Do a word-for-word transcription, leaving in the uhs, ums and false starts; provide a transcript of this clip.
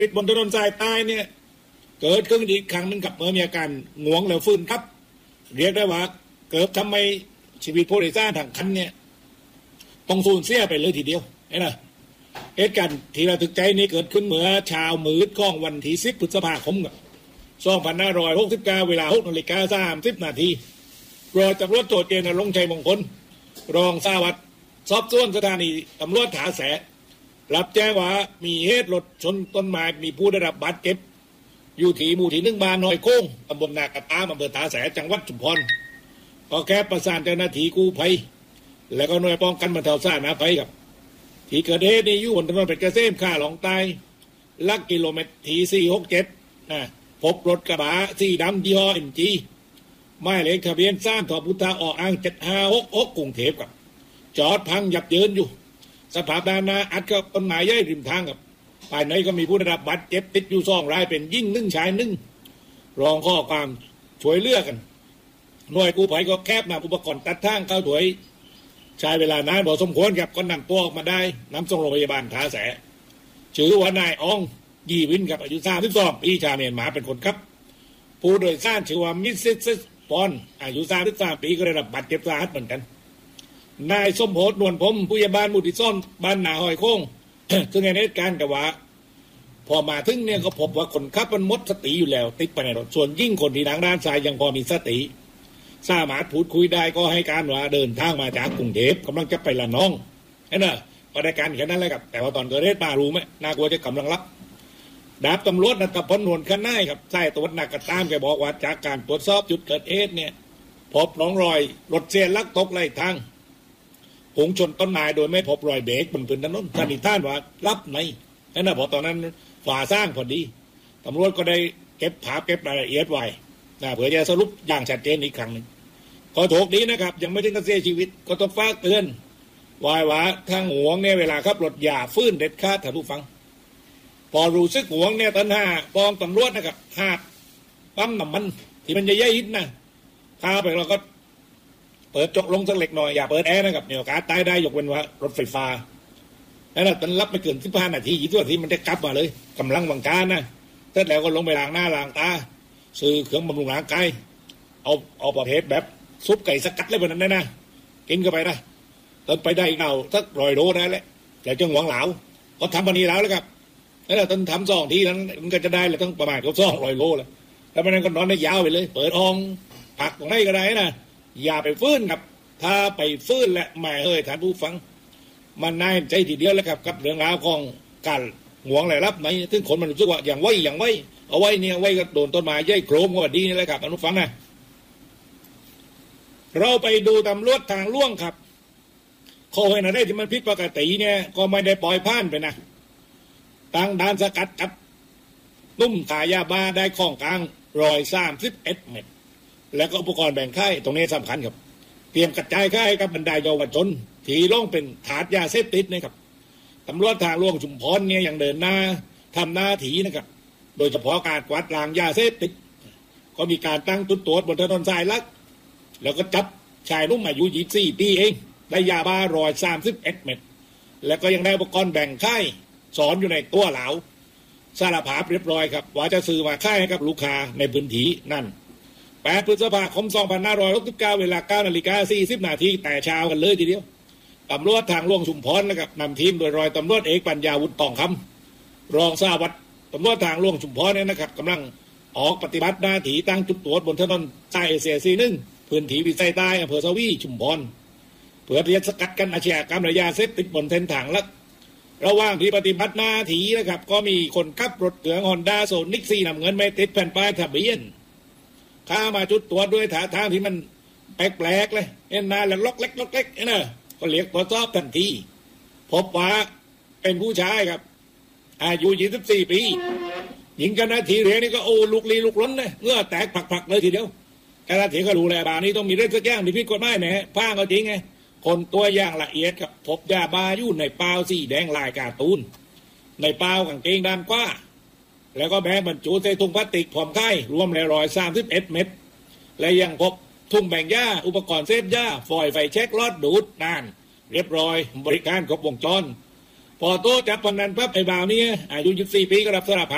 ติดบนถนนสายใต้เนี่ยเกิดขึ้นอีกครั้งหนึ่งกับเมื่อมีอาการหงวงแล้วฟื้นครับเรียกได้ว่าเกิดทำไมชีวิตผู้โดยสารทางคันเนี่ยต้องสูญเสียไปเลยทีเดียวเห็นไหมเหตุการณ์ที่ระทึกใจนี้เกิดขึ้นเมื่อเช้ามืดของวันที่สิบพฤษภาคมกับสองพันห้าร้อยหกสิบเก้าเวลาหกนาฬิกาสามสิบนาทีรอยตำรวจโจทย์เจนรงชัยมงคลรองสารวัตรสอบสวนสถานีตำรวจถาแสรับแจ้งว่ามีเหตุรถชนต้นไม้มีผู้ได้รับบาดเจ็บอยู่ที่หมู่ที่หนึ่งบ้านหน่อยโค้งตำบลนากระตามอำเภอถาแสจังหวัดชุมพรก็แค่ประสานเจ้าหน้าที่กู้ภัยและก็หน่วยป้องกันบรรเทาสาธารณภัยกับที่เกิดเหตุนี้อยู่บนถนนเพชรเกษมข้าหลองใต้ลักกิโลเมตรที่สี่หกเจ็ดนะพบรถกระบะสีดำยี่ห้อเอ็มจีหมายเลขทะเบียนสามทพุทธาออ่างเจ็ดห้าหกหกกรุงเทพกับจอดพังยับเยินอยู่สภาพด้านหน้าอัดกับต้นไม้ใหญ่ริมทางกับภายในก็มีผู้ได้รับบาดเจ็บติดอยู่สองรายเป็นยิ่งหนึ่งชายหนึ่งรองข้อความช่วยเลือกกันหน่วยกู้ภัยก็แคบนำอุปกรณ์ตัดทางเข้าถวยใช้เวลานานพอสมควรครับก็นำตัวออกมาได้นำส่งโรงพยาบาลท่าแสชื่อว่านายอองยีวินกับอายุสามสิบสองปีชาวเมียนมาเป็นคนครับผู้โดยสารชื่อว่ามิสซิสปอนอายุสามสิบสามปีก็ได้รับบาดเจ็บสาหัสเหมือนกันนายสมโภชนวลพรมผู้ใหญ่บ้านหมู่ที่ซ่อนบ้านนาหอยโค้ง ซึ่งในเหตุการณ์กับว่าพอมาถึงเนี่ยก็พบว่าคนขับมันหมดสติอยู่แล้วติดไปในรถส่วนยิ่งคนที่ทางด้านซ้ายยังพอมีสติสามารถพูดคุยได้ก็ให้การว่าเดินทางมาจากกรุงเทพกำลังจะไปละน้องเห็นไหมก็ได้การแค่นั้นแหละครับแต่ว่าตอนเกิดเหตุมารู้ไหมน่ากลัวจะกำลังรับดาบตำรวจนัทพลนวลขน้ายครับใช่ตัวนักกระตามแกบอกว่าจากการตรวจสอบจุดเกิดเหตุเนี่ยพบร่องรอยรถเสียหลักตกไหลทางพุ่งชนต้นไม้โดยไม่พบรอยเบรกบนพื้นถนนสันนิษฐานว่ารับไหนนั่นนะพอตอนนั้นฝ่าสร้างพอดีตำรวจก็ได้เก็บภาพเก็บรายละเอียดไว้นะเพื่อจะสรุปอย่างชัดเจนอีกครั้งหนึ่งขอโทษดีนะครับยังไม่ถึงกับเสียชีวิตก็ต้องฝากเตือนวายว่าทางหวงเนี่ยเวลาขับรถอย่าฟื้นเด็ดขาดถ้าผู้ฟังพอรู้สึกหวงเนี่ยตันห้าปองตำรวจนะครับหาดปั๊มน้ำมันที่มันจะย่อยหินนะพาไปเราก็เปิดจกลงสักเล็กหน่อยอย่าเปิดแอร์นะครับเนี่ยโอกาสตายได้ยกเว้นว่ารถไฟฟ้าแล้วตันรับไม่เกินสิบห้านาทียี่สิบนาทีมันจะกลับมาเลยกำลังวังการนะเสร็จแล้วก็ลงไปล้างหน้าล้างตาซื้อเครื่องบำรุงร่างกายเอาเอาประเภทแบบซุปไก่สกัดอะไรแบบนั้นนะกินเข้าไปนะตอนไปได้อีกเอาสักร้อยโลได้แล้วแต่จังหวังเหลาก็ทำวันนี้แล้วแล้วครับแล้วตอนทำสองทีนั้นมันก็จะได้เลยต้องประมาณก็สองร้อยโลแล้วแล้วมันก็นอนได้ยาวไปเลยเปิดห้องผักตรงไหนก็ได้นะอย่าไปฟื้นครับถ้าไปฟื้นและแม่เฮ้ยท่านผู้ฟังมันน่าใจทีเดียวแล้วครับกับเรื่องราวของการหวงไหลรับไหนซึ่งคนมันรู้สึกว่าอย่างไว้อย่างไว้เอาไว้เนี่ยไว้ก็โดนต้นไม้ย่อยโครมก็ดีนี่แหละครับท่านผู้ฟังนะเราไปดูตำรวจทางล่วงครับข้อเหตุอะไรที่มันผิดปกติเนี่ยก็ไม่ได้ปล่อยผ่านไปนะตั้งด่านสกัดจับนุ่มขายยาบ้าได้ของกลางรอยสามสิบเอ็ดเม็ดแล้วก็อุปกรณ์แบ่งค่ายตรงนี้สำคัญครับเตรียมกระจายค่ายกับบรรดาเยาวชนที่ล่องเป็นถาดยาเสพติดนะครับตำรวจทางหลวงชุมพรเนี่ยยังเดินหน้าทำหน้าที่นะครับโดยเฉพาะการกวาดล้างยาเสพติดก็มีการตั้งจุดตรวจบนถนนสายลักแล้วก็จับชายรุ่มอายุยี่สิบสี่ปีเองได้ยาบ้ารอยสามสิบเอ็ดเม็ดแล้วก็ยังได้อุปกรณ์แบ่งค่ายสอนอยู่ในตัวเหลาสารภาพเรียบร้อยครับว่าจะซื้อมาค่ายให้กับลูกค้าในพื้นที่นั่นแปดพฤษภาคมสองพันห้าร้อยหกสิบเก้าเวลาเก้านาฬิกาสี่สิบนาทีแต่เช้ากันเลยทีเดียวตำรวจทางหลวงชุมพรนะครับนำทีมโดยร้อยตำรวจเอกปัญญาวุฒิตองคำรองสารวัตรตำรวจทางหลวงชุมพรเนี่ยนะครับกำลังออกปฏิบัติหน้าที่ตั้งจุดตรวจบนถนนสายเอเชียซีหนึ่งพื้นที่วิสัยใต้อำเภอสวีชุมพรเพื่อที่จะสกัดกันอาชญากรรมระยะเสพติดบนเส้นทางลัดระหว่างที่ปฏิบัติหน้าที่นะครับก็มีคนขับรถเก๋งฮอนด้าโซนิกซีนำเงินไม่ติดแผ่นป้ายทะเบียนข้ามาจุดตรวจด้วยท่าทางที่มันแปลกๆเลยเอ็นนาแล้วล็อกเล็กล็อกเล็กนะก็เรียกตรวจสอบทันทีพบว่าเป็นผู้ชายครับอายุยี่สิบสี่ปีหญิงกันนาทีเรียนี่ก็โอ้ลูกลีลูกล้นเลยเงื่อแตกผักๆเลยทีเดียวกันนาทีก็รู้แหละบานี้ต้องมีเรื่องสักอย่างที่ผิดกฎหมายแหน่พ้างเอาจริงไงคนตัวอย่างละเอียดครับพบยาบ้าอยู่ในเปล่าสีแดงลายการ์ตูนในเปล่ากางเกงด้านกว้าแล้วก็แบงบรรจุใส่ถุงพลาสติกผอมไข่รวมแล้วร้อยสามสิบเอ็ดเม็ดและยังพบถุงแบ่งหญ้าอุปกรณ์เซฟหญ้าฝอยไฟเช็คลอดดูดนานเรียบร้อยบริการครบวงจรพอโตจับพนันปั๊บไอ้บ่าวนี้อายุยี่สิบสี่ปีก็รับสารภาพ